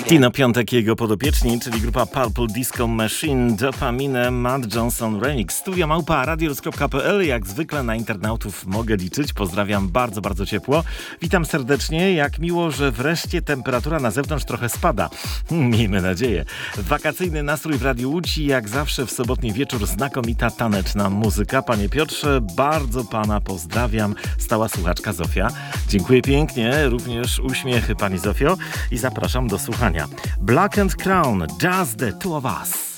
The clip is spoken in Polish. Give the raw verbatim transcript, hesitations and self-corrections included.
Tino Piątek i jego podopieczni, czyli grupa Purple Disco Machine, Dopamine, Matt Johnson Remix. Studio małpa radios kropka p l. Jak zwykle na internautów mogę liczyć. Pozdrawiam bardzo, bardzo ciepło. Witam serdecznie. Jak miło, że wreszcie temperatura na zewnątrz trochę spada. Miejmy nadzieję. Wakacyjny nastrój w Radiu Łódź i jak zawsze w sobotni wieczór znakomita taneczna muzyka. Panie Piotrze, bardzo pana pozdrawiam. Stała słuchaczka Zofia. Dziękuję pięknie. Również uśmiechy pani Zofio i zapraszam do słuchania. Black and Crown, Just the Two of Us.